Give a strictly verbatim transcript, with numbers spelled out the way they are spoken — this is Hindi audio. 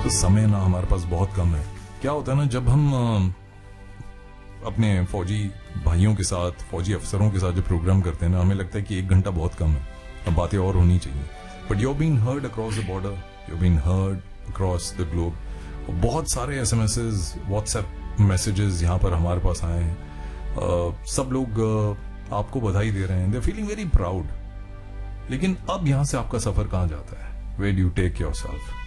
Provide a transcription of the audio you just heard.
तो समय ना हमारे पास बहुत कम है। क्या होता है ना, जब हम अ, अपने फौजी भाइयों के साथ, फौजी अफसरों के साथ जो प्रोग्राम करते हैं ना, हमें लगता है कि एक घंटा बहुत कम है, अब बातें और होनी चाहिए। But you been heard across the border, you been heard across the globe. बहुत सारे S M S, WhatsApp messages यहाँ पर हमारे पास आए हैं। uh, सब लोग uh, आपको बधाई दे रहे हैं, दे फीलिंग वेरी प्राउड। लेकिन अब यहाँ से आपका सफर कहाँ जाता है? Where do you take yourself?